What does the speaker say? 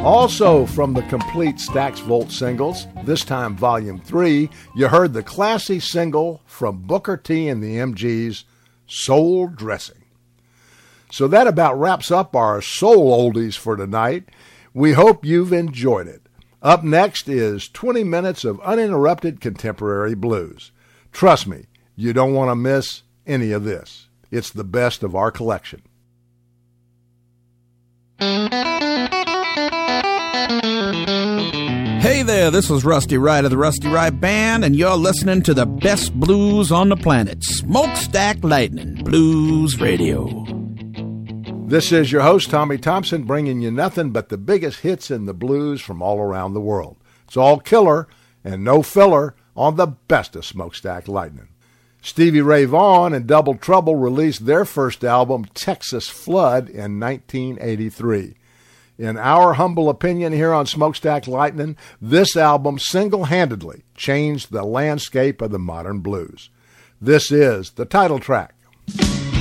Also from the complete Stax Volt singles, this time Volume 3, you heard the classy single from Booker T and the MGs, Soul Dressing. So that about wraps up our soul oldies for tonight. We hope you've enjoyed it. Up next is 20 minutes of uninterrupted contemporary blues. Trust me, you don't want to miss any of this. It's the best of our collection. Hey there, this is Rusty Wright of the Rusty Wright Band, and you're listening to the best blues on the planet, Smokestack Lightning Blues Radio. This is your host, Tommy Thompson, bringing you nothing but the biggest hits in the blues from all around the world. It's all killer and no filler on the best of Smokestack Lightning. Stevie Ray Vaughan and Double Trouble released their first album, Texas Flood, in 1983. In our humble opinion here on Smokestack Lightning, this album single-handedly changed the landscape of the modern blues. This is the title track.